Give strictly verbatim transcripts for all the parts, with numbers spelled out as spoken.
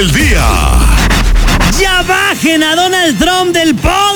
El día. ¡Ya bajen a Donald Trump del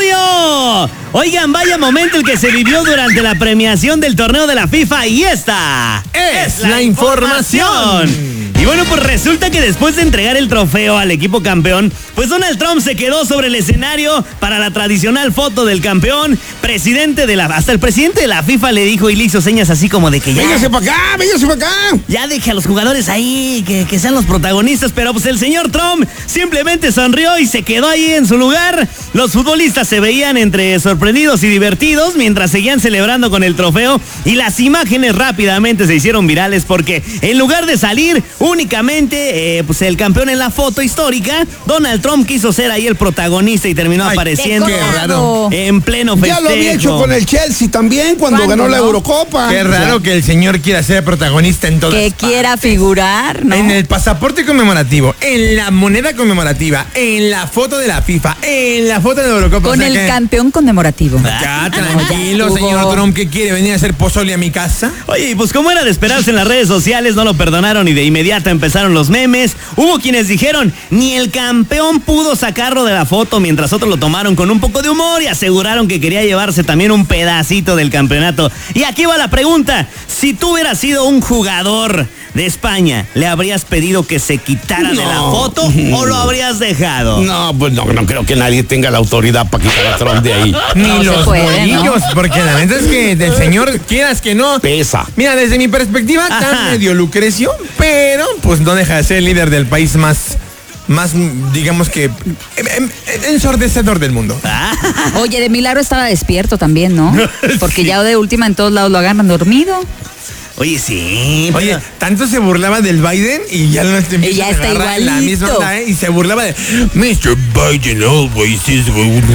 podio! Oigan, vaya momento el que se vivió durante la premiación del torneo de la FIFA y esta es la información. Y bueno, pues resulta que después de entregar el trofeo al equipo campeón, pues Donald Trump se quedó sobre el escenario para la tradicional foto del campeón, presidente de la... Hasta el presidente de la FIFA le dijo y le hizo señas así como de que ya... ¡Véngase para acá, véngase para acá! Ya deje a los jugadores ahí, que, que sean los protagonistas, pero pues el señor Trump simplemente sonrió y se quedó ahí en su lugar. Los futbolistas se veían entre sorprendidos y divertidos mientras seguían celebrando con el trofeo y las imágenes rápidamente se hicieron virales porque en lugar de salir únicamente eh, pues el campeón en la foto histórica, Donald Trump quiso ser ahí el protagonista y terminó Ay, apareciendo qué raro. en pleno festejo. Ya lo había hecho con el Chelsea también cuando ganó no? la Eurocopa. Qué raro que el señor quiera ser protagonista en todas Que partes. quiera figurar, ¿no? En el pasaporte conmemorativo, en la moneda conmemorativa, en la foto de la FIFA, en la foto de la Eurocopa. Con o sea el que- campeón conmemorativo. Ya, tranquilo, Hugo. señor Trump, ¿qué quiere? ¿Venir a hacer pozole a mi casa? Oye, y pues como era de esperarse en las redes sociales, no lo perdonaron y de inmediato empezaron los memes. Hubo quienes dijeron, ni el campeón pudo sacarlo de la foto, mientras otros lo tomaron con un poco de humor y aseguraron que quería llevarse también un pedacito del campeonato. Y aquí va la pregunta, si tú hubieras sido un jugador de España, ¿le habrías pedido que se quitara de la No. foto o lo habrías dejado? No, pues no, no creo que nadie tenga la autoridad para quitar a Trump de ahí. Ni No se los puede, bolillos, porque la neta es que del señor, quieras que no. Pesa. Mira, desde mi perspectiva, está Ajá. medio Lucrecio, pero pues no deja de ser el líder del país más, más digamos que, em, em, ensordecedor del mundo. Oye, de milagro estaba despierto también, ¿no? Porque ya de última en todos lados lo agarran dormido. Oye, sí. Oye, pero- tanto se burlaba del Biden y ya no te empieza ya a está agarrar la igualito. misma onda, ¿eh? Y se burlaba de mister Biden always is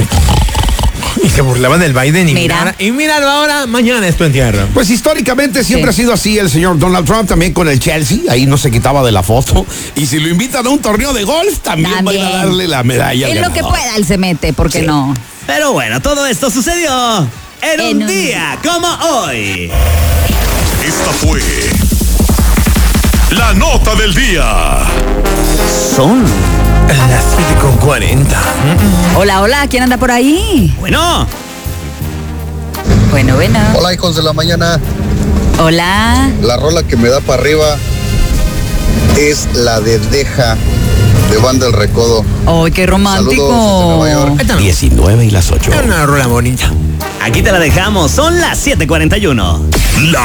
y se burlaba del Biden y Mira. mira, y míralo ahora, mañana es tu entierro. Pues históricamente siempre Sí. ha sido así el señor Donald Trump, también con el Chelsea, ahí no se quitaba de la foto. Y si lo invitan a un torneo de golf, también, También. van a darle la medalla. al En lo que ganador. pueda él se mete, ¿por qué Sí. no? Pero bueno, todo esto sucedió en, En un un- día como hoy. Esta fue la nota del día. Son. A las siete con cuarenta. Hola, hola, ¿quién anda por ahí? Bueno, Bueno, bueno. Hola, hijos de la mañana. Hola. La rola que me da para arriba es la de Deja de Banda El Recodo. ¡Ay, qué romántico! Saludos desde Nueva York. diecinueve y las ocho. Era una rola bonita. aquí te la dejamos. Son las siete cuarenta y uno. La